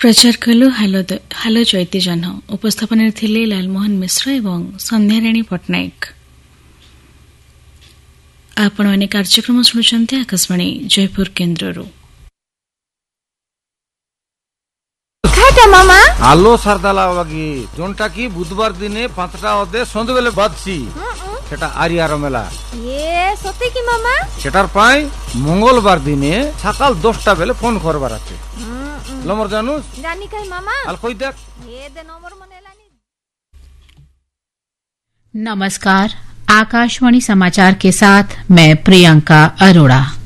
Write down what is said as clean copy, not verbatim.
प्रचार कलु हालो चैती जह्न उपस्थापन थिले लालमोहन मिश्र एवं संध्याराणी पट्टनायक। आपण मैंने कार्यक्रम शुणुंट आकाशवाणी जयपुर केन्द्र। मामा आलो सरदाला बागी जोंटा की बुधवार दिने 5टा अदे सन्धे बेले बादसी सेटा आरियार मेला ये सते की मामा सेटार पाई मंगलवार दिने सकाल 10टा बेले फोन करबार आछे लमर जानूस जानी काई मामा आल कोई देख ये दे नंबर मने लानी। नमस्कार, आकाशवाणी समाचार के साथ मैं प्रियंका अरोड़ा।